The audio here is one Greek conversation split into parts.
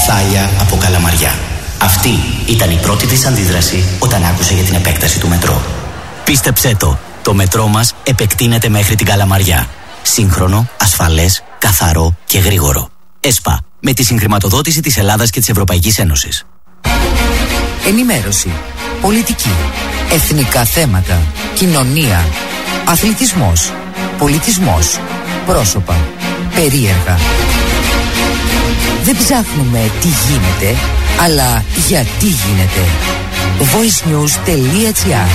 Στάλια από Καλαμαριά. Αυτή ήταν η πρώτη της αντίδραση όταν άκουσε για την επέκταση του μετρό. Πίστεψέ το μετρό μας επεκτείνεται μέχρι την Καλαμαριά. Σύγχρονο, ασφαλές, καθαρό και γρήγορο. ΕΣΠΑ, με τη συγχρηματοδότηση της Ελλάδας και της Ευρωπαϊκής Ένωσης. Ενημέρωση, πολιτική, εθνικά θέματα, κοινωνία, αθλητισμός, πολιτισμός, πρόσωπα, περίεργα. Δεν ψάχνουμε τι γίνεται, αλλά γιατί γίνεται. voicenews.gr.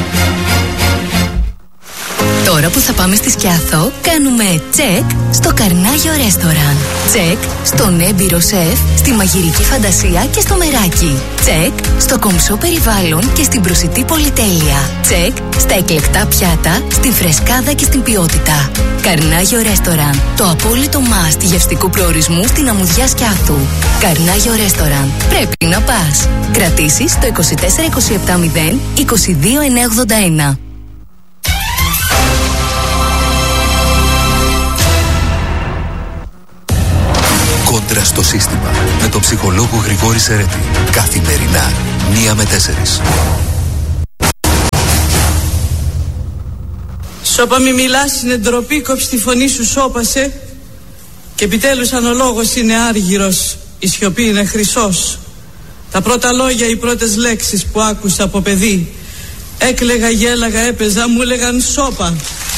Τώρα που θα πάμε στη Σκιάθο, κάνουμε τσεκ στο Καρνάγιο Ρέστοραν. Τσεκ στον έμπειρο σεφ, στη μαγειρική φαντασία και στο μεράκι. Τσεκ στο κομψό περιβάλλον και στην προσιτή πολυτέλεια. Τσεκ στα εκλεκτά πιάτα, στην φρεσκάδα και στην ποιότητα. Καρνάγιο Ρέστοραν, το απόλυτο must γευστικού προορισμού στην αμμουδιά Σκιάθου. Καρνάγιο Ρέστοραν, πρέπει να πας. Κρατήσεις στο 24270 22981. Κόντρα στο σύστημα με τον ψυχολόγο Γρηγόρη Σερέτη. Καθημερινά 1 με 4. Σώπα μη μιλάς, είναι ντροπή, κόψε τη φωνή σου, σώπασε. Και επιτέλους αν ο λόγος είναι άργυρος, η σιωπή είναι χρυσός. Τα πρώτα λόγια, οι πρώτες λέξεις που άκουσα από παιδί, έκλαιγα, γέλαγα, έπαιζα, μου έλεγαν σώπα.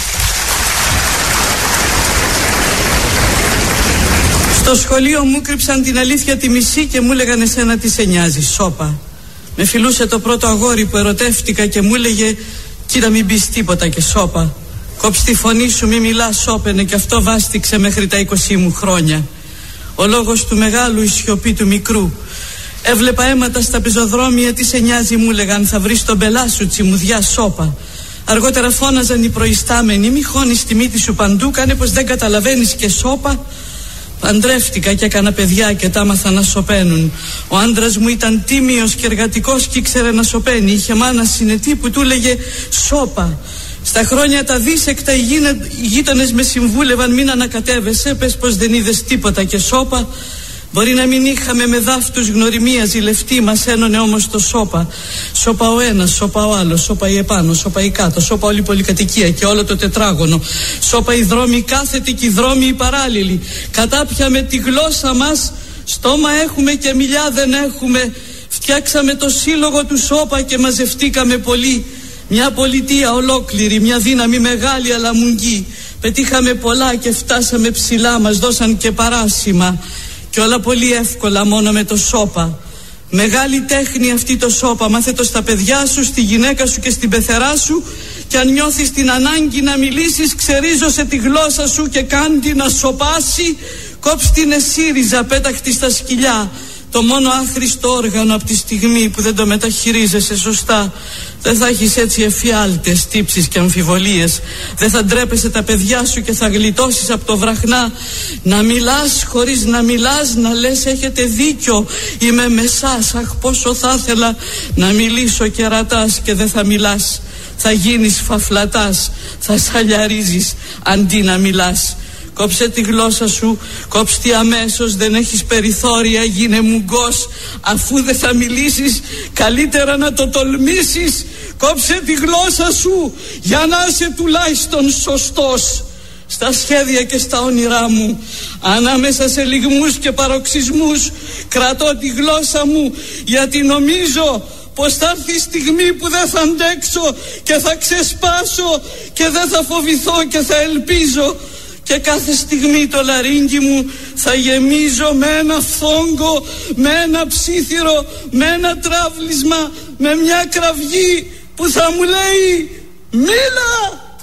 Στο σχολείο μου κρύψαν την αλήθεια τη μισή και μου έλεγαν εσένα τι σε νοιάζει, σώπα. Με φιλούσε το πρώτο αγόρι που ερωτεύτηκα και μου έλεγε κοίτα μην πεις τίποτα και σώπα. Κόψε τη φωνή σου, μη μιλάς, σώπαινε, και αυτό βάστηξε μέχρι τα 20 μου χρόνια. Ο λόγος του μεγάλου, η σιωπή του μικρού. Έβλεπα αίματα στα πεζοδρόμια, τι σε νοιάζει μου έλεγαν, θα βρεις τον πελά σου, τσιμουδιά, σώπα. Αργότερα φώναζαν οι προϊστάμενοι, μη χώνεις τη μύτη σου παντού, κάνε πως δεν καταλαβαίνεις και σώπα. Παντρεύτηκα και έκανα παιδιά και τα άμαθα να σωπαίνουν. Ο άντρας μου ήταν τίμιος και εργατικός και ήξερε να σωπαίνει. Είχε μάνα συνετή που του έλεγε σώπα. Στα χρόνια τα δίσεκτα οι γείτονες με συμβούλευαν μην ανακατεύεσαι, πες πως δεν είδες τίποτα και σώπα. Μπορεί να μην είχαμε με δάφτους γνωριμία ζηλευτή, μας ένωνε όμως το σώπα. Σώπα ο ένας, σώπα ο άλλος, σώπα η επάνω, σώπα η κάτω, σώπα όλη η πολυκατοικία και όλο το τετράγωνο. Σώπα οι δρόμοι κάθετοι και οι δρόμοι οι παράλληλοι. Κατάπιαμε τη γλώσσα μας, στόμα έχουμε και μιλιά δεν έχουμε. Φτιάξαμε το σύλλογο του σώπα και μαζευτήκαμε πολύ. Μια πολιτεία ολόκληρη, μια δύναμη μεγάλη αλλά μουγγή. Πετύχαμε πολλά και φτάσαμε ψηλά, μας δώσαν και παράσημα. Και όλα πολύ εύκολα μόνο με το σώπα. Μεγάλη τέχνη αυτή το σώπα. Μάθε το στα παιδιά σου, στη γυναίκα σου και στην πεθερά σου. Και αν νιώθεις την ανάγκη να μιλήσεις, ξερίζωσε τη γλώσσα σου και κάντη να σωπάσει. Κόψ' την εσύριζα, πέταχτη στα σκυλιά. Το μόνο άχρηστο όργανο από τη στιγμή που δεν το μεταχειρίζεσαι σωστά. Δεν θα έχεις έτσι εφιάλτες, τύψεις και αμφιβολίες. Δεν θα ντρέπεσαι τα παιδιά σου και θα γλιτώσεις από το βραχνά. Να μιλάς χωρίς να μιλάς, να λες έχετε δίκιο, είμαι με σας. Αχ πόσο θα ήθελα να μιλήσω και ρατάς και δεν θα μιλάς. Θα γίνεις φαφλατάς, θα σαλιαρίζεις αντί να μιλάς. Κόψε τη γλώσσα σου, κόψε τη αμέσως, δεν έχεις περιθώρια, γίνε μουγκός. Αφού δεν θα μιλήσεις, καλύτερα να το τολμήσεις. Κόψε τη γλώσσα σου, για να είσαι τουλάχιστον σωστός. Στα σχέδια και στα όνειρά μου, ανάμεσα σε λυγμούς και παροξισμούς, κρατώ τη γλώσσα μου, γιατί νομίζω πως θα έρθει η στιγμή που δεν θα αντέξω και θα ξεσπάσω και δεν θα φοβηθώ και θα ελπίζω. Και κάθε στιγμή το λαρύγγι μου θα γεμίζω με ένα φθόγκο, με ένα ψήθυρο, με ένα τραύλισμα, με μια κραυγή που θα μου λέει μίλα!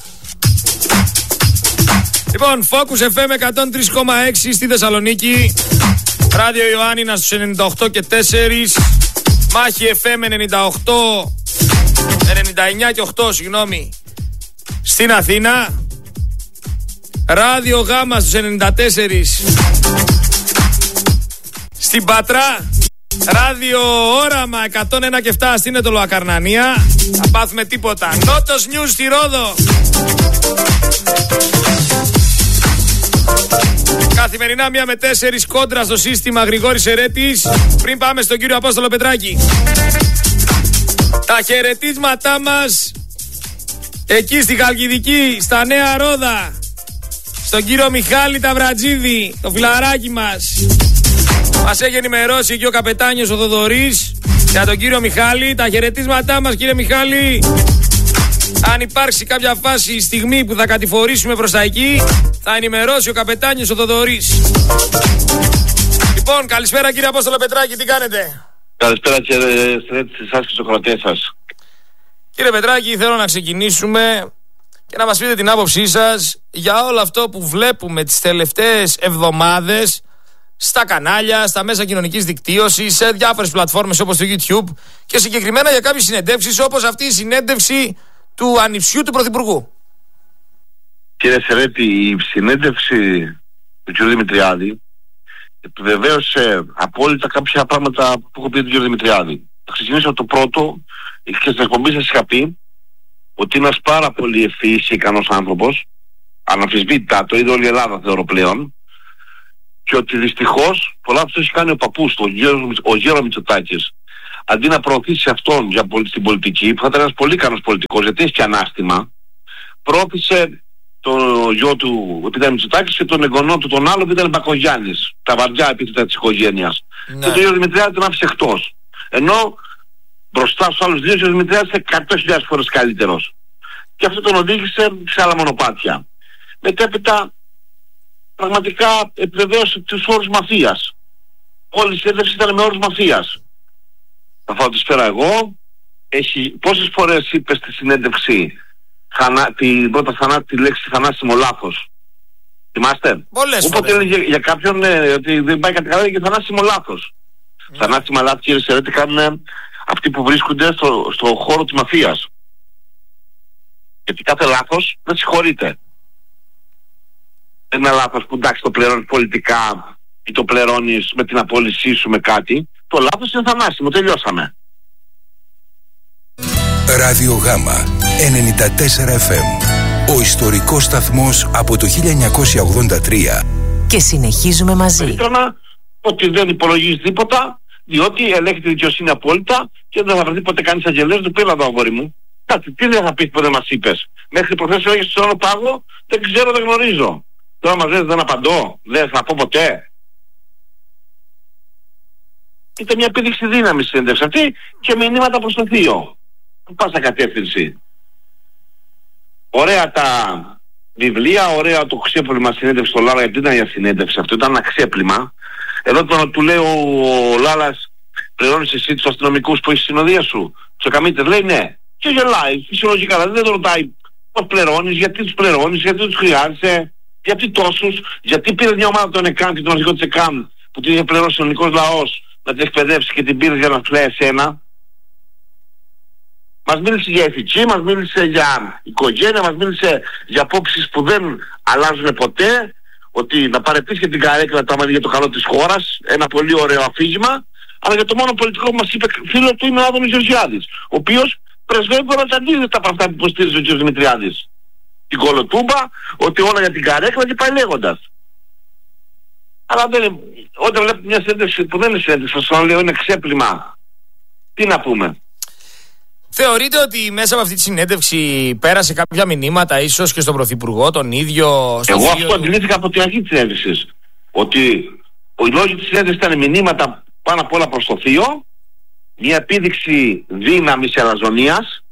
Λοιπόν, Focus FM 103,6 στη Θεσσαλονίκη, Ράδιο Ιωάννινα στους 98 και 4, Μάχη FM 99 και 8, συγγνώμη, στην Αθήνα, Ράδιο Γάμα στους 94 στην Πάτρα, Ράδιο Όραμα 101 και 7 στην Ετωλοακαρνανία. Θα πάθουμε τίποτα. Νότος News στη Ρόδο. Καθημερινά 1 με 4 κόντρα στο σύστημα Γρηγόρης Ερέτης. Πριν πάμε στον κύριο Απόστολο Πετράκη, τα χαιρετίσματά μας εκεί στη Χαλκιδική, στα Νέα Ρόδα, στον κύριο Μιχάλη Ταβρατζίδη, το φιλαράκι μας. Μας έχει ενημερώσει εκεί ο καπετάνιος ο Θοδωρής για τον κύριο Μιχάλη. Τα χαιρετίσματά μας, κύριε Μιχάλη. Αν υπάρξει κάποια φάση, στιγμή που θα κατηφορήσουμε προς τα εκεί, θα ενημερώσει ο καπετάνιος ο Θοδωρής. Λοιπόν, καλησπέρα κύριε Απόστολο Πετράκη, τι κάνετε? Καλησπέρα κύριε Στρέτη, σε εσάς και στους ακροατές σας. Κύριε Πετράκη, θέλω να ξεκινήσουμε και να μας πείτε την άποψή σας για όλο αυτό που βλέπουμε τις τελευταίες εβδομάδες στα κανάλια, στα μέσα κοινωνικής δικτύωσης, σε διάφορες πλατφόρμες όπως το YouTube και συγκεκριμένα για κάποιες συνεντεύξεις όπως αυτή η συνέντευξη του ανιψιού του Πρωθυπουργού. Κύριε Σερέτη, η συνέντευξη του κ. Δημητριάδη επιβεβαίωσε απόλυτα κάποια πράγματα που έχω πει του κ. Δημητριάδη. Θα ξεκινήσω από το πρώτο, και στην εκπομπή σας είχα πει ότι είναι ένας πάρα πολύ ευφυής και ικανός άνθρωπος, αναμφισβήτητα, το είδε όλη η Ελλάδα θεωρώ πλέον, και ότι δυστυχώς πολλά αυτό έχει κάνει ο παππούς του, ο Γιώργος Μητσοτάκης. Αντί να προωθήσει αυτόν στην πολιτική, που θα ήταν ένας πολύ ικανός πολιτικός, γιατί έχει και ανάστημα, πρόωθησε το γιο του, επειδή ήταν Μητσοτάκης, και τον εγγονό του τον άλλο, που ήταν Μπακογιάννης, τα βαριά επίθετα της οικογένειας. Ναι. Και τον Γιώργο Δημητριάδη τον άφησε εκτός. Ενώ μπροστά στους άλλους δύο, ο Γιώργος Δημητριάδης είναι 100.000 φορές καλύτερος. Και αυτό τον οδήγησε σε άλλα μονοπάτια. Μετέπειτα, πραγματικά επιβεβαίωσε τους όρους μαφίας. Όλη η συνέντευξη ήταν με όρους μαφίας. Θα φάω τη σφαίρα εγώ. Πόσες φορές είπε στη συνέντευξη την πρώτα τη λέξη θανάσιμο λάθος? Θυμάστε? Πολλές όποτε έλεγε για κάποιον ότι δεν πάει κάτι καλά, και θανάσιμο λάθος. Θανάσιμα λάθη, κύριε Σερέτη, κάνουν αυτοί που βρίσκονται στο χώρο της μαφίας. Γιατί κάθε λάθος δεν συγχωρείται. Ένα λάθος που εντάξει το πληρώνεις πολιτικά ή το πληρώνεις με την απόλυσή σου με κάτι, το λάθος είναι θανάσιμο, τελειώσαμε. Ράδιο Γάμα 94 FM. Ο ιστορικός σταθμός από το 1983. Και συνεχίζουμε μαζί. Περίτρανα ότι δεν υπολογίζει τίποτα, διότι ελέγχει τη δικαιοσύνη απόλυτα και δεν θα βρεθεί ποτέ κανείς αγγελέας του πει εδώ αγόρι μου. Κάτι, τι δεν θα πεις που δεν μας είπες? Μέχρι προχθές έλεγες στον πάγο, δεν ξέρω, δεν γνωρίζω. Τώρα μας λες δεν απαντώ, δεν θα πω ποτέ. Ήταν μια επίδειξη δύναμης συνέντευξη αυτή και μηνύματα προς το θείο. Πάσα κατεύθυνση. Ωραία τα βιβλία, ωραία το ξέπλυμα συνέντευξη στο Λάλα, γιατί ήταν για συνέντευξη αυτό, ήταν ένα ξέπλυμα. Εδώ του λέει ο Λάλας, πληρώνεις εσύ τους αστυνομικούς που έχεις συνοδεία σου, τους εκαμίτες? Λέει ναι. Και γελάει φυσιολογικά, δηλαδή δεν το ρωτάει πώς πληρώνεις, γιατί τους πληρώνεις, γιατί τους χρειάζεσαι, γιατί τόσους, γιατί πήρε μια ομάδα των ΕΚΑΜ και τον αρχηγό της ΕΚΑΜ που την είχε πληρώσει ο ελληνικός λαός να την εκπαιδεύσει και την πήρε για να φλέει εσένα. Μας μίλησε για ηθική, μας μίλησε για οικογένεια, μας μίλησε για απόψεις που δεν αλλάζουν ποτέ, ότι να παρετήσει και την καρέκλα τα για το καλό της χώρας, ένα πολύ ωραίο αφήγημα, αλλά για το μόνο πολιτικό που μας είπε φίλο του είναι ο Άδωνης Γεωργιάδης, ο οποίος πρεσβεύει όλα τα αντίθετα από αυτά που υποστήριζε ο κ. Δημητριάδης. Την κολοτούμπα, ότι όλα για την καρέκλα και πάει λέγοντας. Αλλά όταν βλέπετε μια συνέντευξη που δεν είναι συνέντευξη, σας λέω είναι ξέπλυμα, τι να πούμε? Θεωρείτε ότι μέσα από αυτή τη συνέντευξη πέρασε κάποια μηνύματα ίσως και στον Πρωθυπουργό τον ίδιο? Εγώ αυτό αντιλήφθηκα από την αρχή της συνέντευξης. Ότι οι λόγοι της συνέντευξης ήταν μηνύματα πάνω απ' όλα προς το θείο, μια επίδειξη δύναμης αλαζονίας,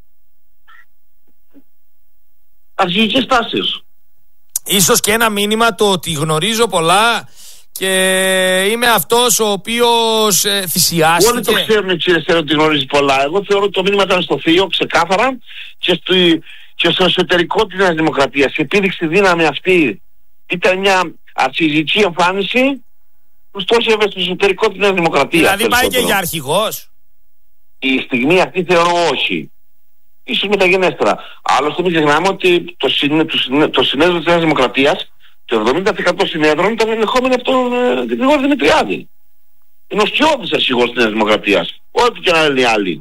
αρχικές τάσεις. Ίσως και ένα μήνυμα το ότι γνωρίζω πολλά και είμαι αυτός ο οποίος θυσιάστηκε. Όλοι το ξέρουν, κύριε Σέρε, ότι γνωρίζει πολλά. Εγώ θεωρώ ότι το μήνυμα ήταν στο θείο, ξεκάθαρα, και στο εσωτερικό της Νέας Δημοκρατίας. Η επίδειξη δύναμη αυτή ήταν μια αρχιζική εμφάνιση που στόχευε στο εσωτερικό της Νέας Δημοκρατίας. Δηλαδή πάει και για αρχηγός? Η στιγμή αυτή θεωρώ όχι. Ίσως μεταγενέστερα. Άλλωστε μην ξεχνάμε ότι το συνέδριο της Νέας Δημοκρατίας, το 70% συνέδρων ήταν ελεγχόμενοι από τον Γρηγόρη Δημητριάδη. Είναι ο σκιώδης αρχηγός της Νέας Δημοκρατίας. Ό,τι και να λένε οι άλλοι.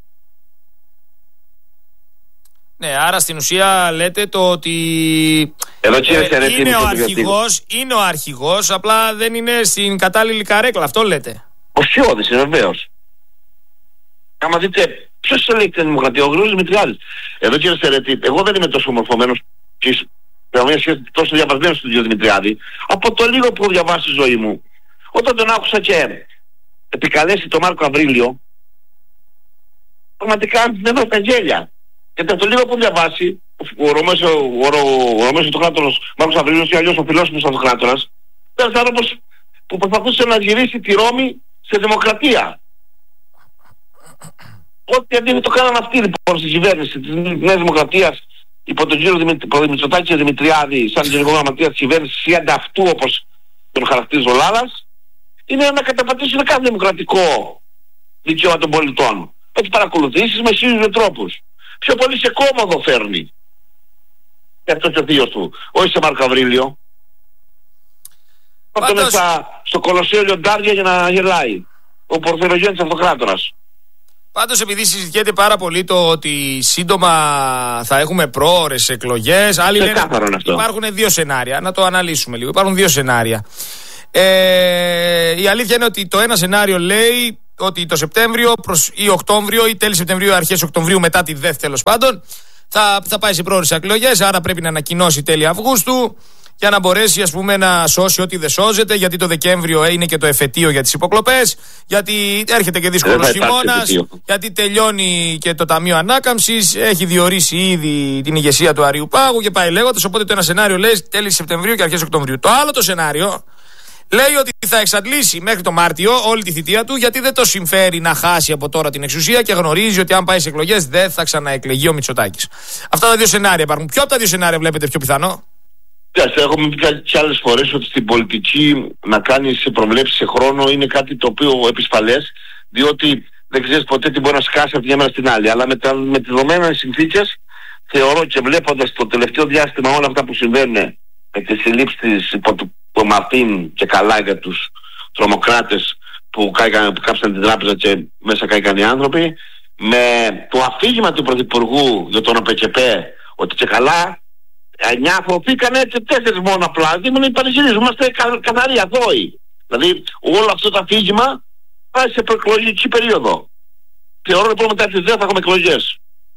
Ναι, άρα στην ουσία λέτε το ότι Εδώ κύριε Σερέτη, είναι ο αρχηγός, απλά δεν είναι στην κατάλληλη καρέκλα, αυτό λέτε. Ο Σιώδης είναι βεβαίως. Άμα δείτε, ποιος έλεγε την Δημοκρατία, ο Γρηγόρης Δημητριάδης. Εδώ κύριε Σερέτη, εγώ δεν είμαι τόσο μορφωμένος και τόσο διαβασμένος στον κύριο Δημητριάδη. Από το λίγο που έχω διαβάσει στη ζωή μου, όταν τον άκουσα και επικαλέσει τον Μάρκο Αβρίλιο, πραγματικά δεν έδωσα γέλια. Γιατί από το λίγο που έχω διαβάσει, ο Ρωμαίος Αυτοκράτορας Μάρκος Αβρίλιος ή αλλιώς ο φιλόσοφος Αυτοκράτορας, ήταν ένας άνθρωπος που προσπαθούσε να γυρίσει τη Ρώμη σε δημοκρατία. Ό,τι αντίθετο κάναν αυτοί λοιπόν στην κυβέρνηση της Νέας Δημοκρατίας υπό τον κύριο Μητσοτάκη και Δημητριάδη, σαν γενικό γραμματέα της κυβέρνησης ή ανταυτού όπως τον χαρακτηρίζει ο Λάλας, είναι να καταπατήσουν κάθε δημοκρατικό δικαίωμα των πολιτών. Έτσι παρακολουθήσεις με σύγχρονους τρόπους. Πιο πολύ σε κόμμοδο φέρνει. Και αυτό και ο θείος του. Όχι σε Μάρκο Αβρίλιο. Αυτό είναι στο Κολοσσέο Λιοντάρια για να γελάει. Ο Πορφυρογέννης Αυτοκράτορας. Πάντως επειδή συζητιέται πάρα πολύ το ότι σύντομα θα έχουμε πρόωρες εκλογές, άλλοι λένε υπάρχουν δύο σενάρια. Να το αναλύσουμε λίγο. Υπάρχουν δύο σενάρια. Η αλήθεια είναι ότι το ένα σενάριο λέει ότι το Σεπτέμβριο ή Οκτώβριο ή τέλη Σεπτεμβρίου, αρχές Οκτωβρίου, μετά τη ΔΕΘ τέλος πάντων, θα πάει σε πρόωρες εκλογές. Άρα πρέπει να ανακοινώσει τέλη Αυγούστου για να μπορέσει, ας πούμε, να σώσει ό,τι δεν σώζεται. Γιατί το Δεκέμβριο είναι και το εφετείο για τις υποκλοπές. Γιατί έρχεται και δύσκολος χειμώνας. Γιατί τελειώνει και το Ταμείο Ανάκαμψης. Έχει διορίσει ήδη την ηγεσία του Αριού Πάγου και πάει λέγοντας. Οπότε το ένα σενάριο λέει τέλη Σεπτεμβρίου και αρχές Οκτωβρίου. Το άλλο το σενάριο λέει ότι θα εξαντλήσει μέχρι το Μάρτιο όλη τη θητεία του, γιατί δεν το συμφέρει να χάσει από τώρα την εξουσία και γνωρίζει ότι αν πάει σε εκλογές δεν θα ξαναεκλεγεί ο Μητσοτάκης. Αυτά τα δύο σενάρια υπάρχουν. Ποιο από τα δύο σενάρια βλέπετε πιο πιθανό? Έχουμε πει και άλλες φορές ότι στην πολιτική να κάνεις προβλέψεις σε χρόνο είναι κάτι το οποίο επισφαλές, διότι δεν ξέρεις ποτέ τι μπορεί να σκάσει από τη μια μέρα στην άλλη. Αλλά με τις δεδομένες συνθήκες θεωρώ και βλέποντας το τελευταίο διάστημα όλα αυτά που συμβαίνουν με τις συλλήψεις υπό του Μαρτίν και καλά για τους τρομοκράτες που κάψαν την τράπεζα και μέσα κάηκαν οι άνθρωποι, με το αφήγημα του Πρωθυπουργού για τον ΟΠΕΚΕΠΕ ότι και καλά 9 αφροπήκανε και 4 μόνο απλά. Δηλαδή πανηγυρίζουμε, καθαροί αθώοι. Δηλαδή όλο αυτό το αφήγημα πάει σε προεκλογική περίοδο. Θεωρώ λοιπόν μετά τη ΔΕΘ θα έχουμε εκλογές.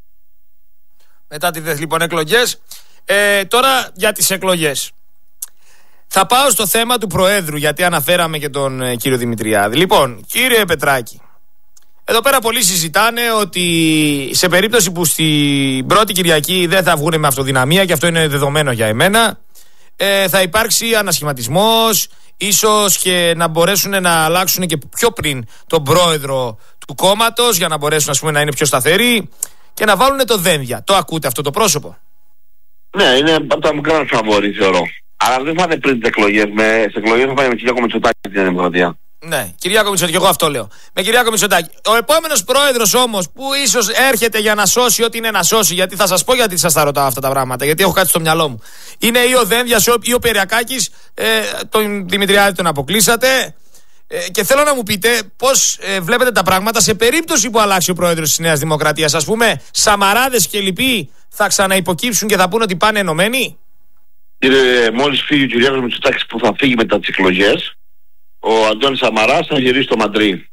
Μετά τη ΔΕΘ λοιπόν εκλογές. Τώρα για τις εκλογές. Θα πάω στο θέμα του Προέδρου, γιατί αναφέραμε και τον κύριο Δημητριάδη. Λοιπόν, κύριε Πετράκη, εδώ πέρα πολλοί συζητάνε ότι σε περίπτωση που στην πρώτη Κυριακή δεν θα βγουν με αυτοδυναμία, και αυτό είναι δεδομένο για εμένα, θα υπάρξει ανασχηματισμός, ίσως και να μπορέσουν να αλλάξουν και πιο πριν τον πρόεδρο του κόμματος για να μπορέσουν, ας πούμε, να είναι πιο σταθεροί και να βάλουν το δένδια. Το ακούτε αυτό το πρόσωπο? Ναι, είναι από τα μικρά φαβόρι θεωρώ. Αλλά δεν θα είναι πριν τις εκλογές. Στις εκλογές θα πάει με Κυριάκο Μητσοτάκη την Δημοκρατία. Ναι, Κυριάκο Μητσοτάκη, εγώ αυτό λέω. Με Κυριάκο Μητσοτάκη. Ο επόμενος πρόεδρος όμως, που ίσως έρχεται για να σώσει ό,τι είναι να σώσει, γιατί θα σας πω γιατί σας τα ρωτάω αυτά τα πράγματα, γιατί έχω κάτι στο μυαλό μου. Είναι ή ο Δένδιας ή ο Περιακάκης. Τον Δημητριάδη τον αποκλείσατε. Και θέλω να μου πείτε πώς βλέπετε τα πράγματα σε περίπτωση που αλλάξει ο πρόεδρος της Νέας Δημοκρατίας. Ας πούμε, Σαμαράδες και λοιποί θα ξαναυποκύψουν και θα πούνε ότι πάνε ενωμένοι. Κύριε, μόλις φύγει ο Κυριάκος Μητσοτάκης που θα φύγει μετά τις εκλογές, ο Αντώνης Σαμαράς θα γυρίσει στο Μαντρί.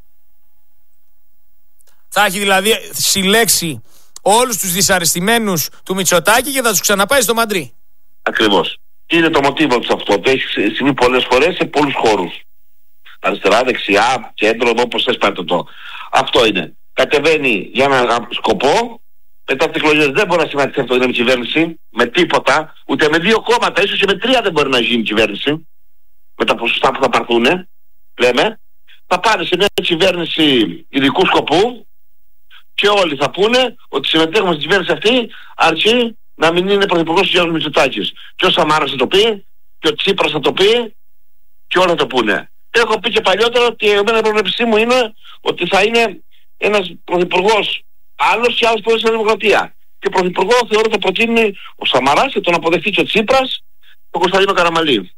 Θα έχει δηλαδή συλλέξει όλους τους δυσαρεστημένους του Μητσοτάκη και θα τους ξαναπάει στο Μαντρί. Ακριβώς. Είναι το μοτίβο του αυτό. Το έχει συμβεί πολλές φορές σε πολλούς χώρους. Αριστερά, δεξιά, κέντρο, όπως θες πάρτε το. Αυτό είναι. Κατεβαίνει για έναν σκοπό. Μετά τις εκλογές δεν μπορεί να συμμετέχει αυτό είναι κυβέρνηση με τίποτα, ούτε με 2 κόμματα, ίσως και με 3 δεν μπορεί να γίνει κυβέρνηση. Με τα ποσοστά που θα πάρθουν, λέμε, θα πάρει σε μια κυβέρνηση ειδικού σκοπού και όλοι θα πούνε ότι συμμετέχουμε στην κυβέρνηση αυτή, αρκεί να μην είναι πρωθυπουργός ο Γιώργος Μητσοτάκης. Και ο Σαμάρας θα το πει, και ο Τσίπρας θα το πει, και όλοι θα το πούνε. Έχω πει και παλιότερα ότι εμένα η προβλέψή μου είναι ότι θα είναι ένας πρωθυπουργός άλλος και άλλος πρόεδρος της Δημοκρατία. Και πρωθυπουργό θεωρώ θα προτείνει ο Σαμαράς και τον αποδεχτεί και ο Τσίπρας, ο Κωνσταντίνο Καραμανλή.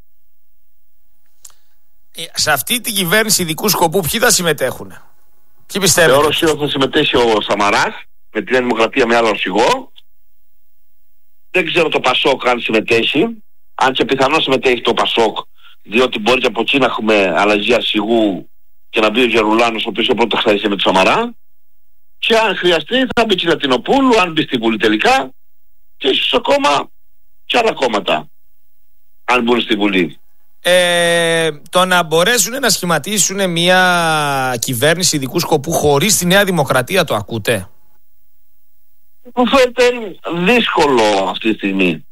Σε αυτή την κυβέρνηση ειδικού σκοπού ποιοι θα συμμετέχουν? Ποιοι πιστεύετε? Θεωρώ ότι θα συμμετέχει ο Σαμαράς με τη Νέα Δημοκρατία με άλλο αρχηγό Δεν ξέρω το Πασόκ αν συμμετέχει, αν και πιθανώς συμμετέχει το Πασόκ, διότι μπορεί και από εκεί να έχουμε αλλαγή αρχηγού και να μπει ο Γερουλάνος, ο οποίος ο πρώτος θα είσαι με το Σαμαρά, και αν χρειαστεί θα μπει και η Λατινοπούλου, αν μπει στη Βουλή τελικά, και ίσως ακόμα και άλλα κόμματα, αν μπουν στη Βουλή. Το να μπορέσουν να σχηματίσουν μια κυβέρνηση ειδικού σκοπού χωρίς τη Νέα Δημοκρατία, το ακούτε? Μου φαίνεται δύσκολο αυτή τη στιγμή.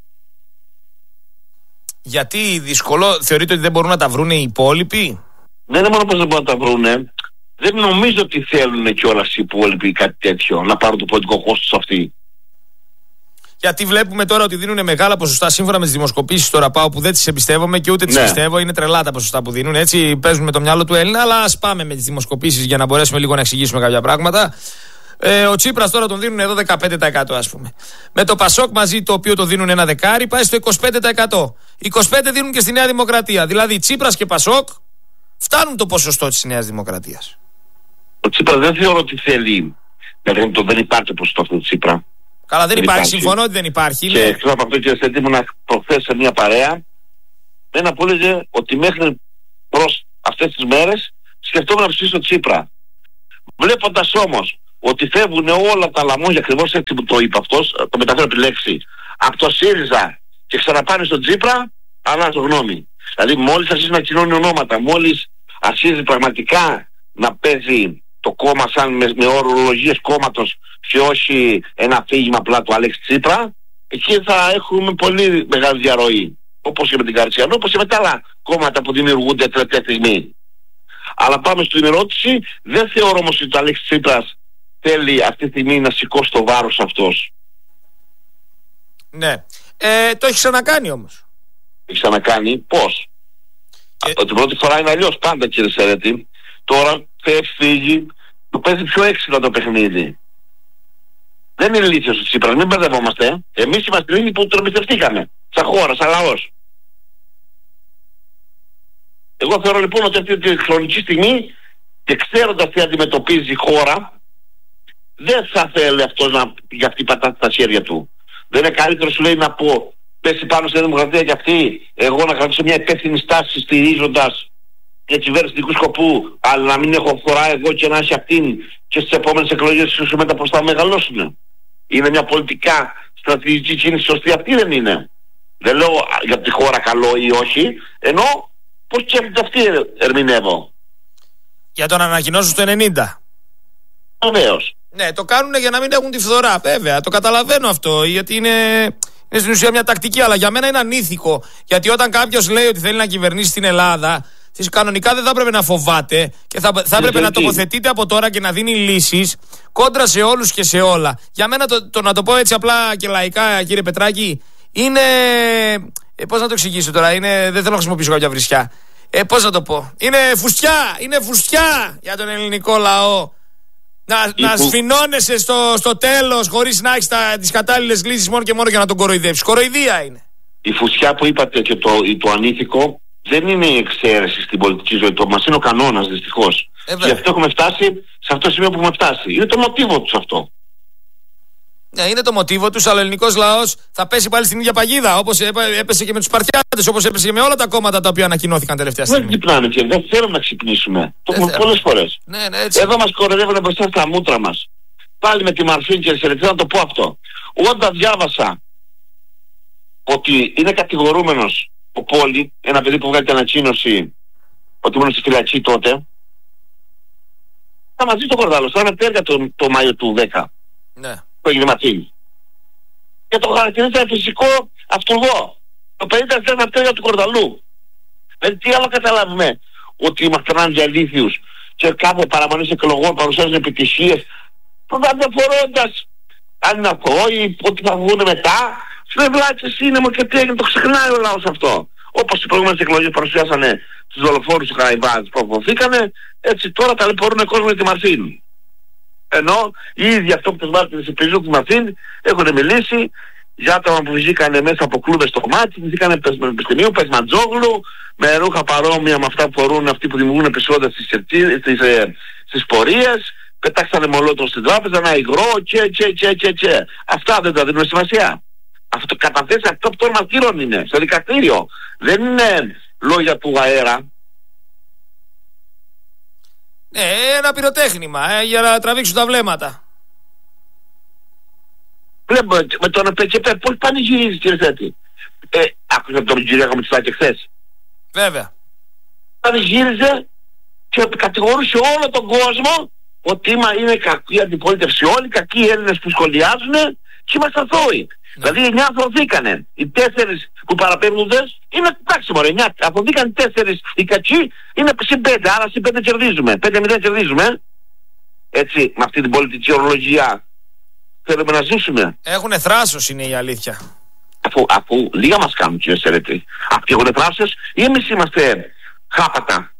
Γιατί δύσκολο? Θεωρείτε ότι δεν μπορούν να τα βρούνε οι υπόλοιποι? Δεν είναι μόνο πως δεν μπορούν να τα βρούνε. Δεν νομίζω ότι θέλουν κιόλας οι υπόλοιποι κάτι τέτοιο, να πάρουν το πολιτικό κόστος αυτοί. Γιατί βλέπουμε τώρα ότι δίνουν μεγάλα ποσοστά σύμφωνα με τις δημοσκοπήσεις τώρα πάω, που δεν τις εμπιστεύομαι και ούτε τις πιστεύω. Είναι τρελά τα ποσοστά που δίνουν. Έτσι παίζουν με το μυαλό του Έλληνα. Αλλά ας πάμε με τις δημοσκοπήσεις για να μπορέσουμε λίγο να εξηγήσουμε κάποια πράγματα. Ο Τσίπρας τώρα τον δίνουν εδώ 15%, ας πούμε. Με το Πασόκ μαζί, το οποίο το δίνουν ένα δεκάρι, πάει στο 25%. 25% δίνουν και στη Νέα Δημοκρατία. Δηλαδή Τσίπρας και Πασόκ φτάνουν το ποσοστό της Νέας Δημοκρατίας. Ο Τσίπρας δεν θεωρώ ότι θέλει. Δεν υπάρχει ποσοστό αυτό του Τσίπρα. Καλά, δεν υπάρχει. Συμφωνώ ότι δεν υπάρχει. Και εκτός από αυτό, κύριε Στέτη, ήμουν προχθές σε μια παρέα. Ένα που έλεγε ότι μέχρι προς αυτές τις μέρες σκεφτόμουν να ψηφίσω Τσίπρα. Βλέποντας όμως ότι φεύγουν όλα τα λαμόγια, ακριβώς έτσι που το είπε αυτός, το μεταφέρω τη λέξη, από το ΣΥΡΙΖΑ και ξαναπάνε στον Τσίπρα, αλλάζω γνώμη. Δηλαδή, μόλις αρχίζει να κοινώνει ονόματα, μόλις αρχίζει πραγματικά να παίζει το κόμμα σαν με ορολογίες κόμματος και όχι ένα αφήγημα απλά του Αλέξη Τσίπρα, εκεί θα έχουμε πολύ μεγάλη διαρροή. Όπως και με την Καρτσιανό, όπως και με τα άλλα κόμματα που δημιουργούνται τελευταία στιγμή. Αλλά πάμε στην ερώτηση. Δεν θεωρώ όμως ότι ο Αλέξη Τσίπρας θέλει αυτή τη στιγμή να σηκώσει το βάρος αυτός. Ναι. Το έχει ξανακάνει όμως. Έχει ξανακάνει. Πώς? Την πρώτη φορά είναι αλλιώς πάντα, κύριε Σερέτη. Τώρα φύγει, το παίζει πιο έξυπνα το παιχνίδι. Δεν είναι ηλίθιος ο Τσίπρας, μην μπερδευόμαστε. Εμείς είμαστε λίγοι που τον εμπιστευτήκαμε. Σαν χώρα, σαν λαός. Εγώ θεωρώ λοιπόν ότι αυτή τη χρονική στιγμή, και ξέροντας τι αντιμετωπίζει η χώρα, δεν θα θέλει αυτός να για αυτή πατάτη τα χέρια του. Δεν είναι καλύτερο, σου λέει, να πω πέσει πάνω στη Δημοκρατία και αυτή, εγώ να κρατήσω μια υπεύθυνη στάση στηρίζοντας για κυβέρνηση δικού σκοπού, αλλά να μην έχω φορά εγώ και να έχει αυτήν και στις επόμενες εκλογές σου μετά πως θα μεγαλώσουν. Είναι μια πολιτικά στρατηγική κίνηση σωστή? Αυτή δεν είναι. Δεν λέω για τη χώρα καλό ή όχι, ενώ πως σκέφτεται αυτή ερμηνεύω. Για τον ανακοινώσουν στο 90. Βεβαίως. Ναι, το κάνουν για να μην έχουν τη φθορά, βέβαια. Το καταλαβαίνω αυτό, γιατί είναι στην ουσία μια τακτική, αλλά για μένα είναι ανήθικο. Γιατί όταν κάποιος λέει ότι θέλει να κυβερνήσει την Ελλάδα, κανονικά δεν θα έπρεπε να φοβάται και θα έπρεπε να τοποθετείται από τώρα και να δίνει λύσεις κόντρα σε όλους και σε όλα. Για μένα το να το πω έτσι απλά και λαϊκά, κύριε Πετράκη, είναι. Πώς να το εξηγήσω τώρα, δεν θέλω να χρησιμοποιήσω κάποια βρισιά. Πώς να το πω, είναι φουστιά για τον ελληνικό λαό. Να σφινώνεσαι στο τέλος χωρίς να έχεις τις κατάλληλες λύσεις μόνο και μόνο για να τον κοροϊδεύεις. Κοροϊδία είναι. Η φουστιά που είπατε και το ανήθικο δεν είναι η εξαίρεση στην πολιτική ζωή. Το μας είναι ο κανόνας, δυστυχώς. Γι' αυτό έχουμε φτάσει σε αυτό το σημείο που έχουμε φτάσει. Είναι το μοτίβο τους αυτό. Ναι, είναι το μοτίβο τους, αλλά ο ελληνικός λαός θα πέσει πάλι στην ίδια παγίδα. Όπως έπεσε και με τους Σπαρτιάτες, όπως έπεσε και με όλα τα κόμματα τα οποία ανακοινώθηκαν τελευταία στιγμή. Δεν ξυπνάμε και δεν θέλουμε να ξυπνήσουμε. Το έχουμε πολλές φορές. Ναι, έτσι. Εδώ μας κοροϊδεύουν μπροστά στα μούτρα μας. Πάλι με τη Μαρφή και Σερετή, να το πω αυτό. Όταν διάβασα ότι είναι κατηγορούμενος ο Πόλη, ένα παιδί που βγάλει την ανακοίνωση ότι ήμουν στη φυλακή τότε, θα μαζί το Κορδάλος, θα είναι πέρα το Μάιο του 10. Ναι. Το έγινε Ματίνη. Και το χαρακτηρίζει φυσικό αυτούργο. Το 50% είναι αυτέργα του Κορδαλού. Δηλαδή τι άλλο καταλάβουμε, ότι είμαστε έναν αλήθιους και κάθε παραμονής εκλογών παρουσιάζουν επιτυχίες, διαφορώντας αν είναι αυτό ή ότι θα βγουν μετά. Σλεβλάτσε σύννεμο και τι έγινε, το ξεχνάει ο λαός αυτό. Όπως οι προηγούμενες εκλογές παρουσιάσανε τους δολοφόνους του Καραϊβάς που αποφύγανε, έτσι τώρα ταλαιπωρούν κόσμο για τη Μαρθίν. Ενώ οι ίδιοι αυτό που τους μάρτυρες σε πεζού του Μαρθίν έχουν μιλήσει για άτομα που βγήκανε μέσα από κλούβες στο μάτι, βγήκανε πανεπιστημίου, Πεσματζόγλου, με ρούχα παρόμοια με αυτά που φορούν αυτοί που δημιουργούν επεισόδια στις πορείες, πετάξανε μολότο στην τράπεζα, ένα υγρό, Αυτά δεν τα δίνουν σημασία. Αυτό καταθέσει αυτό που των μαρτύρων είναι στο δικαστήριο. Δεν είναι λόγια του αέρα. Ένα πυροτέχνημα για να τραβήξουν τα βλέμματα. Βλέπουμε με τον ΕΠΕ πώς πανηγυρίζει, κύριε Σέτη. Άκουσα τον Κυριάκο Μητσοτάκη χθες. Βέβαια. Πανηγύριζε και κατηγορούσε όλο τον κόσμο ότι είναι κακή αντιπολίτευση. Όλοι οι κακοί Έλληνες που σχολιάζουν και είμαστε αθώοι. Δηλαδή 9 αθωθήκανε. Οι 4 που παραπέμπτοντες είναι εντάξει μωρέ, 9 αθωθήκαν 4 οι κακοί, είναι συν 5, άρα συν 5 κερδίζουμε. 5-0 κερδίζουμε. Έτσι, με αυτή την πολιτική ορολογία θέλουμε να ζήσουμε. Έχουνε θράσος είναι η αλήθεια. Αφού λίγα μας κάνουν, κύριε Σερέτη. Αυτοί έχουνε θράσος ή εμείς είμαστε χάπατα?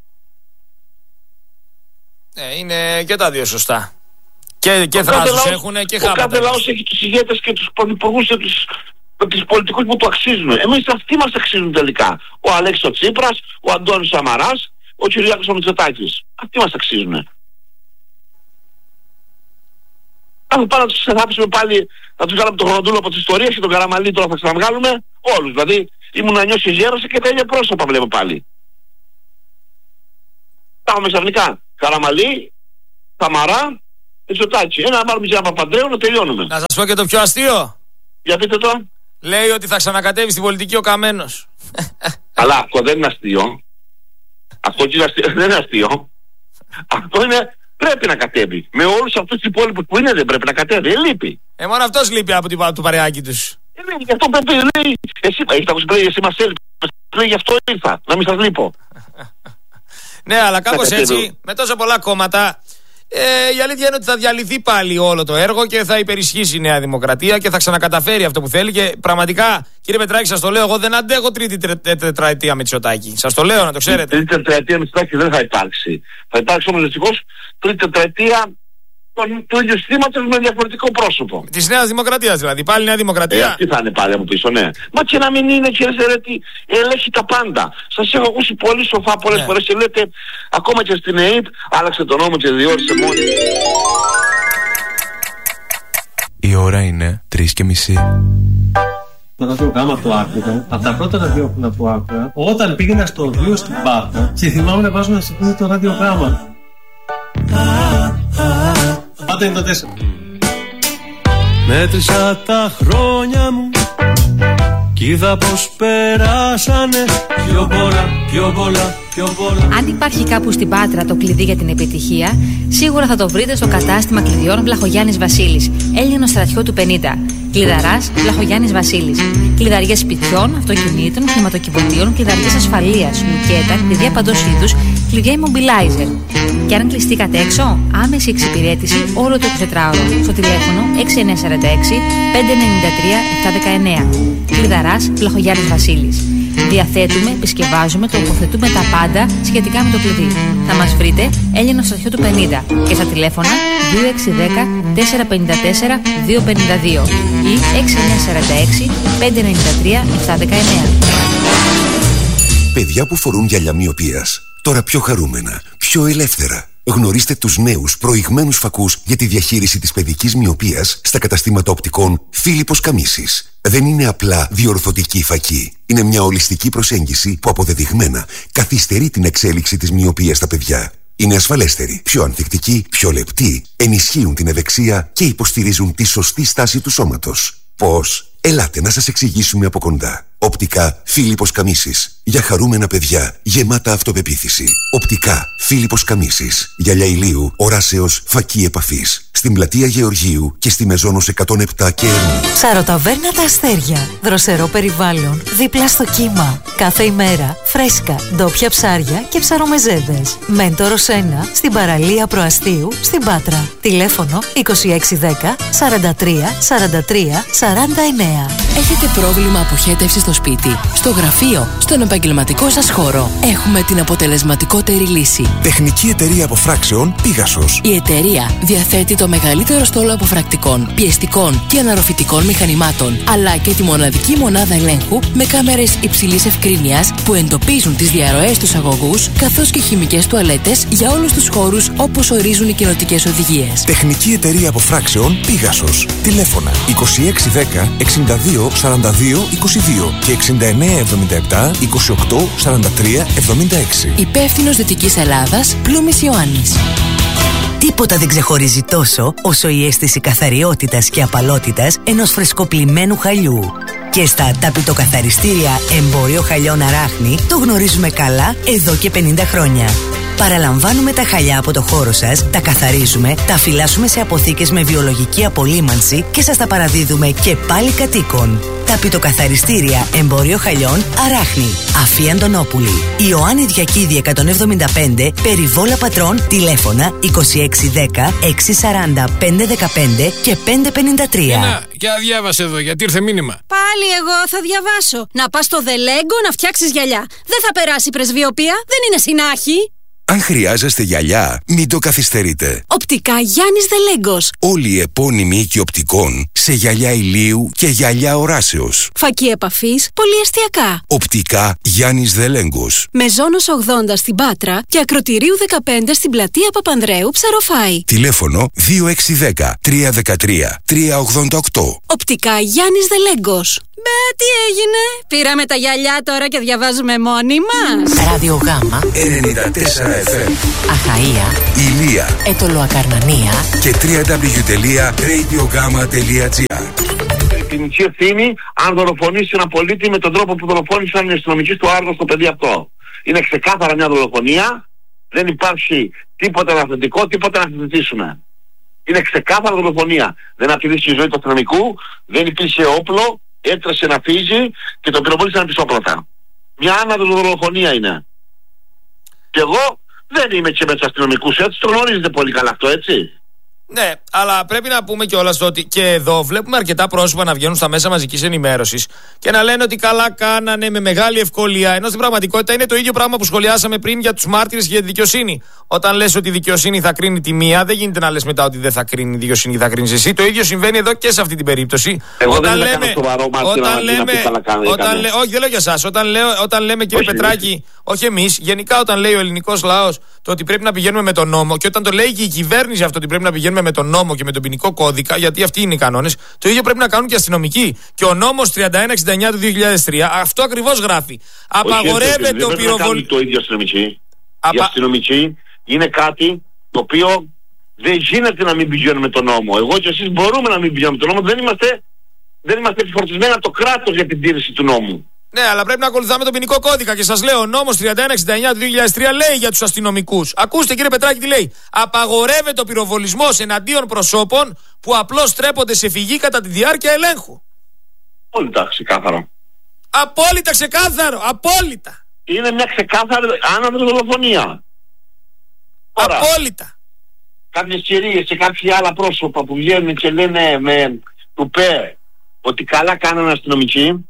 Είναι και τα δύο σωστά. Και θράσος έχουνε και χάπατα. Ο κάθε λαός έχει τους ηγέτες και τους πρωθυπουργούς και τους πολιτικούς που του αξίζουν. Εμείς αυτοί μας αξίζουν τελικά. Ο Αλέξης ο Τσίπρας, ο Αντώνης Σαμαράς, ο Κυριάκος ο Μητσοτάκης. Αυτοί μας αξίζουν. Αν πάμε να τους αφήσουμε πάλι, να τους βγάλουμε τον Χρονοτούλο από τις ιστορίες και τον Καραμαλή τώρα θα ξαναβγάλουμε όλους. Δηλαδή ήμουν να νιώσει γέρος και τα ίδια πρόσωπα βλέπω πάλι. Πάμε ξαφνικά. Καραμαλή, Σαμαρά, Μητσοτάκη. Να βάλουμε και ένα Παπανδρέου να τελειώνουμε. Να σας πω και το πιο αστείο. Για πείτε το. Λέει ότι θα ξανακατέβει στην πολιτική ο Καμένος. Αλλά αυτό δεν είναι αστείο. Αυτό δεν είναι αστείο. Αυτό είναι, πρέπει να κατέβει. Με όλους αυτούς τους υπόλοιπους που είναι δεν πρέπει να κατέβει. Λείπει. Μόνο αυτός λείπει από το παρεάκι τους. Γι' αυτό πρέπει, λέει, εσύ μας έλειπες. Λέει γι' αυτό ήρθα, να μην σας λείπω. Ναι, αλλά κάπως έτσι, με τόσα πολλά κόμματα, η αλήθεια είναι ότι θα διαλυθεί πάλι όλο το έργο και θα υπερισχύσει η Νέα Δημοκρατία και θα ξανακαταφέρει αυτό που θέλει. Και πραγματικά, κύριε Πετράκη, σας το λέω, εγώ δεν αντέχω τρίτη τετραετία Μητσοτάκη. Σας το λέω, να το ξέρετε. Τρίτη τετραετία Μητσοτάκη δεν θα υπάρξει. Θα υπάρξει όμως δυστυχώς τρίτη τετραετία του ίδιου συστήματος με διαφορετικό πρόσωπο. Της Νέας Δημοκρατίας δηλαδή. Πάλι Νέα Δημοκρατία. Αυτή θα είναι πάλι από πίσω, ναι. Μα και να μην είναι, κύριε Σερέτη, ελέγχει τα πάντα. Σας έχω ακούσει πολύ σοφά πολλές φορές και λέτε, ακόμα και στην ΕΕΠ, άλλαξε τον νόμο και διόρισε μόνη. Η ώρα είναι 3:30. Το ραδιογράμμα το άκουγα, από τα πρώτα ραδιόφωνα που άκουγα, όταν πήγαινα στο 2 στην Πάτρα και θυμάμαι να βάζω να σε πούμε το ραδιογράμμα. Πάντα είναι το 4. Μέτρησα τα χρόνια μου κι είδα πως περάσανε πιο πολλά. Αν υπάρχει κάπου στην Πάτρα το κλειδί για την επιτυχία, σίγουρα θα το βρείτε στο κατάστημα κλειδιών Βλαχογιάννης Βασίλης, Έλληνο στρατιώτου 50. Κλειδαράς Βλαχογιάννης Βασίλης. Κλειδαριές σπιτιών, αυτοκινήτων, χρηματοκιβωτίων, κλειδαριές ασφαλείας, λουκέτα, κλειδιά παντός είδους, κλειδιά immobilizer. Και αν κλειστήκατε έξω, άμεση εξυπηρέτηση όλο το 24ωρο στο τηλέφωνο 6946 593 719. Κλειδαράς Βλαχογιάννης Βασίλης. Διαθέτουμε, επισκευάζουμε, τοποθετούμε τα πάντα σχετικά με το κλειδί. Θα μας βρείτε Έλληνο στρατιώτου 50 και στα τηλέφωνα 2610 454 252 ή 6946 593 719. Παιδιά που φορούν γυαλιά μοιοπίας, τώρα πιο χαρούμενα, πιο ελεύθερα. Γνωρίστε τους νέους προηγμένους φακούς για τη διαχείριση της παιδικής μοιοπίας στα καταστήματα οπτικών Φίλιππος Καμίσης. Δεν είναι απλά διορθωτική φακή. Είναι μια ολιστική προσέγγιση που αποδεδειγμένα καθυστερεί την εξέλιξη της μοιοπίας στα παιδιά. Είναι ασφαλέστεροι, πιο ανθεκτικοί, πιο λεπτοί, ενισχύουν την ευεξία και υποστηρίζουν τη σωστή στάση του σώματος. Πώς? Ελάτε να σας εξηγήσουμε από κοντά. Οπτικά Φίλιππος Καμίσης. Για χαρούμενα παιδιά, γεμάτα αυτοπεποίθηση. Οπτικά Φίλιππος Καμίσης. Γυαλιά ηλίου, οράσεως, φακή επαφής. Στην πλατεία Γεωργίου και στη Μεζόνος 107 και Ερμού. Ψαροταβέρνα Τα Αστέρια. Δροσερό περιβάλλον, δίπλα στο κύμα. Κάθε ημέρα, φρέσκα, ντόπια ψάρια και ψαρομεζέδες. Μέντορος 1, στην παραλία Προαστίου, στην Πάτρα. Τηλέφωνο 2610 43 43 49. Έχετε πρόβλημα αποχέτευσης στο σπίτι, στο γραφείο, στον επαγγελματικό σας χώρο. Έχουμε την αποτελεσματικότερη λύση. Τεχνική εταιρεία αποφράξεων Πίγασος. Η εταιρεία διαθέτει το μεγαλύτερο στόλο αποφρακτικών, πιεστικών και αναρροφητικών μηχανημάτων, αλλά και τη μοναδική μονάδα ελέγχου με κάμερες υψηλής ευκρίνειας που εντοπίζουν τις διαρροές στους αγωγούς, καθώς και χημικές τουαλέτες για όλους τους χώρους όπως ορίζουν οι κοινοτικές οδηγίες. Τεχνική εταιρεία αποφράξεων Πίγασος. Τηλέφωνα 2610 62 42 22 και 6977 28 43 76. Υπεύθυνος Δυτικής Ελλάδας, Πλούμης Ιωάννης. Τίποτα δεν ξεχωρίζει τόσο όσο η αίσθηση καθαριότητας και απαλότητας ενός φρεσκοπλημμένου χαλιού. Και στα ταπητοκαθαριστήρια Εμπόριο Χαλιών Αράχνη το γνωρίζουμε καλά εδώ και 50 χρόνια. Παραλαμβάνουμε τα χαλιά από το χώρο σας, τα καθαρίζουμε, τα φυλάσσουμε σε αποθήκες με βιολογική απολύμανση και σας τα παραδίδουμε και πάλι κατοίκων. Ταπητοκαθαριστήρια Εμπόριο Χαλιών Αράχνη. Αφή Αντωνόπουλη. Ιωάννη Διακίδη 175, Περιβόλα Πατρών, τηλέφωνα 2610 640 515 και 553. Και διάβασε εδώ, γιατί ήρθε μήνυμα. Πάλι εγώ θα διαβάσω. Να πας στο Δελέγκο να φτιάξεις γυαλιά. Δεν θα περάσει πρεσβειοπία, δεν είναι συνάχη. Αν χρειάζεστε γυαλιά, μην το καθυστερείτε. Οπτικά Γιάννης Δελέγκος. Όλοι οι επώνυμοι οίκοι οπτικών σε γυαλιά ηλίου και γυαλιά οράσεως. Φακή επαφής, πολυεστιακά. Οπτικά Γιάννης Δελέγκος. Μεζόνος 80 στην Πάτρα και Ακροτηρίου 15 στην πλατεία Παπανδρέου, Ψαροφάη. Τηλέφωνο 2610 313 388. Οπτικά Γιάννης Δελέγκος. Τι έγινε, πήραμε τα γυαλιά τώρα και διαβάζουμε μόνοι μας. Ραδιογάμα 94 FM. Αχαΐα, Ηλία, Ετωλοακαρνανία και www.radiogama.gr. Την ευθύνη αν δολοφονήσει ένα πολίτη με τον τρόπο που δολοφόνησαν οι αστυνομικοί του Άργο στο παιδί αυτό. Είναι ξεκάθαρα μια δολοφονία, δεν υπάρχει τίποτα αναθετικό, τίποτα να συζητήσουμε. Είναι ξεκάθαρα δολοφονία. Δεν απειλήσε η ζωή του αστυνομικού, δεν υπήρχε όπλο, έτρεσε να φύγει και τον πυροβόλησαν πισόπλατα. Μια άναδο δολοφονία είναι. Και εγώ δεν είμαι και με τους αστυνομικούς, έτσι το γνωρίζετε πολύ καλά αυτό, έτσι. Ναι, αλλά πρέπει να πούμε κιόλας ότι και εδώ βλέπουμε αρκετά πρόσωπα να βγαίνουν στα μέσα μαζικής ενημέρωσης και να λένε ότι καλά κάνανε με μεγάλη ευκολία. Ενώ στην πραγματικότητα είναι το ίδιο πράγμα που σχολιάσαμε πριν για τους μάρτυρες και για τη δικαιοσύνη. Όταν λες ότι η δικαιοσύνη θα κρίνει τη μία, δεν γίνεται να λες μετά ότι δεν θα κρίνει η δικαιοσύνη και θα κρίνεις εσύ. Το ίδιο συμβαίνει εδώ και σε αυτή την περίπτωση. Εγώ δεν λέμε σοβαρό μάρτυρα να πει καλά κάνανε. Όχι, δεν λέω για εσάς. Όταν λέμε, κύριε Πετράκη, όχι εμείς, γενικά όταν λέει ο ελληνικός λαός το ότι πρέπει να πηγαίνουμε με τον νόμο και όταν το λέει και η κυβέρνηση αυτό ότι πρέπει να πηγαίνουμε με τον νόμο και με τον ποινικό κώδικα, γιατί αυτοί είναι οι κανόνες, το ίδιο πρέπει να κάνουν και οι αστυνομικοί. Και ο νόμος 3169 του 2003 αυτό ακριβώς γράφει. Απαγορεύεται ο πυροβολισμός. Το ίδιο αστυνομικοί. Οι αστυνομικοί είναι κάτι το οποίο δεν γίνεται να μην πηγαίνουμε με τον νόμο. Εγώ και εσείς μπορούμε να μην πηγαίνουμε με τον νόμο, δεν είμαστε επιφορτισμένοι από το κράτος για την τήρηση του νόμου. Ναι, αλλά πρέπει να ακολουθάμε τον ποινικό κώδικα. Και σας λέω, ο νόμος 3169 του 2003 λέει για τους αστυνομικούς. Ακούστε, κύριε Πετράκη, τι λέει. Απαγορεύεται ο πυροβολισμός εναντίον προσώπων που απλώς στρέπονται σε φυγή κατά τη διάρκεια ελέγχου. Απόλυτα ξεκάθαρο. Απόλυτα ξεκάθαρο. Απόλυτα. Είναι μια ξεκάθαρη άναδο δολοφονία. Απόλυτα. Κάποιες κυρίες και κάποια άλλα πρόσωπα που βγαίνουν και λένε με τουπέ ότι καλά κάνανε αστυνομικοί.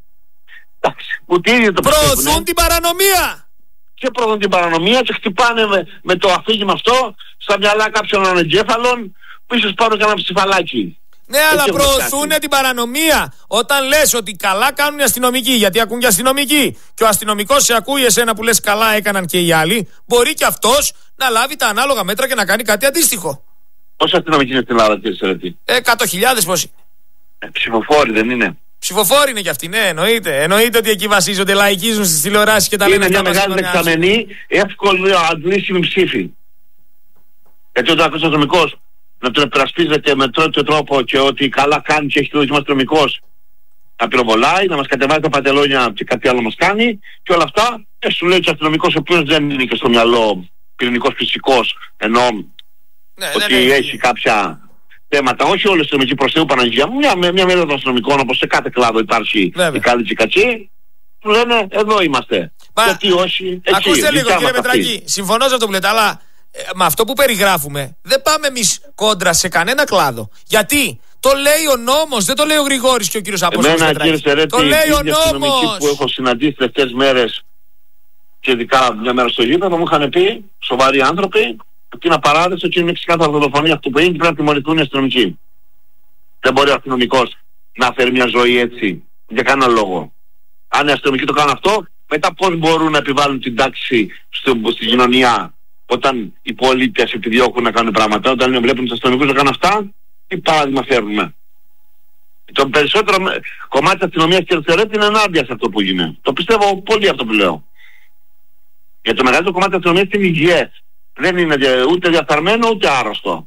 Προωθούν την παρανομία. Και προωθούν την παρανομία και χτυπάνε με το αφήγημα αυτό στα μυαλά κάποιων ανεγκέφαλων που ίσως πάρουν κανένα ψηφαλάκι. Ναι, αλλά προωθούν την παρανομία. Όταν λες ότι καλά κάνουν οι αστυνομικοί, γιατί ακούν και αστυνομικοί, και ο αστυνομικός σε ακούει εσένα που λες καλά έκαναν και οι άλλοι, μπορεί και αυτός να λάβει τα ανάλογα μέτρα και να κάνει κάτι αντίστοιχο. Πόσοι αστυνομικοί είναι στην Ελλάδα, κύριε Σερετή? 100.000 πόσοι. Ψηφοφόροι δεν είναι? Ψηφοφόροι είναι κι αυτοί, ναι, εννοείται. Εννοείται ότι εκεί βασίζονται, λαϊκίζουν στις τηλεοράσεις και τα λένε. Είναι μια μεγάλη δεξαμενή, εύκολη αντλήσιμη ψήφη. Γιατί όταν ακούς αστυνομικός να τον επερασπίζεται με τέτοιο τρόπο και ότι καλά κάνει και έχει το δοκιμάσει αστυνομικός να πυροβολάει, να μας κατεβάζει τα παντελόνια και κάτι άλλο μας κάνει και όλα αυτά, σου λέει και ο αστυνομικός ο οποίος δεν είναι και στο μυαλό πυρηνικός φυσικός, ενώ ότι έχει κάποια θέματα, όχι όλες οι αστυνομικοί προς Θεού Παναγία μου, μια μέρα των αστυνομικών όπως σε κάθε κλάδο υπάρχει η καλή και η κακή, που λένε εδώ είμαστε. Γιατί όχι, εκεί. Ακούστε λίγο, κύριε Πετράκη, συμφωνώ σε αυτό που λέτε, αλλά με αυτό που περιγράφουμε δεν πάμε εμείς κόντρα σε κανένα κλάδο. Γιατί Το λέει ο νόμος, δεν το λέει ο Γρηγόρης και ο κύριος Απόστολος Πετράκης. Το λέει ο νόμος. Που έχω συναντήσει τελευταίες μέρες και ειδικά μια μέρα στο γήπεδο μου είχαν πει σοβαροί άνθρωποι ότι είναι απαράδεκτο και είναι ξεκάθαρα δολοφονία αυτό που είναι και πρέπει να τιμωρηθούν οι αστυνομικοί. Δεν μπορεί ο αστυνομικός να φέρει μια ζωή έτσι για κανένα λόγο. Αν οι αστυνομικοί το κάνουν αυτό, μετά πώς μπορούν να επιβάλλουν την τάξη στην κοινωνία όταν οι υπόλοιποι επιδιώκουν να κάνουν πράγματα, όταν βλέπουν τους αστυνομικούς να κάνουν αυτά, τι παράδειγμα φέρνουμε. Το περισσότερο κομμάτι της αστυνομίας και της Ερέτη είναι ενάντια σε αυτό που γίνεται. Το πιστεύω πολύ αυτό που λέω. Γιατί το μεγαλύτερο κομμάτι της αστυνομίας είναι υγιές. Δεν είναι ούτε διεφθαρμένο ούτε άρρωστο.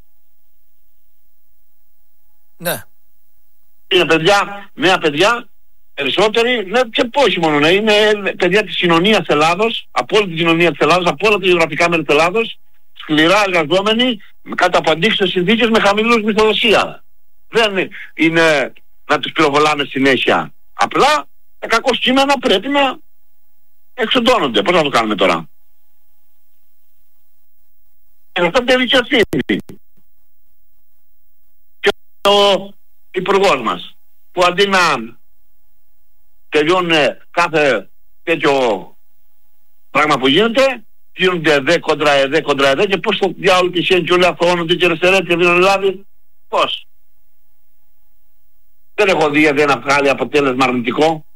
Ναι. Είναι παιδιά, νέα παιδιά, περισσότεροι, ναι, και όχι μόνο, είναι παιδιά της κοινωνίας Ελλάδος, από όλη την κοινωνία της Ελλάδος, από όλα τα γεωγραφικά μέρη της Ελλάδος, σκληρά εργαζόμενοι, κάτω από αντίξωες συνθήκες με χαμηλούς μισθοδοσία. Δεν είναι να τους πυροβολάμε συνέχεια. Απλά τα κακό κείμενα πρέπει να εξοντώνονται. Πώς να το κάνουμε τώρα. Και αυτό είναι δικαιοσύνη. Και ο υπουργός μας, που αντί να τελειώνουν κάθε τέτοιο πράγμα που γίνεται, γίνονται εδέ κοντρα εδέ και πώς το διάολο τυχαίνει και όλοι αθωώνονται και ρεστερέτ και δίνουν λάδι. Πώς. Δεν έχω δει ένα βγάλει αποτέλεσμα αρνητικό.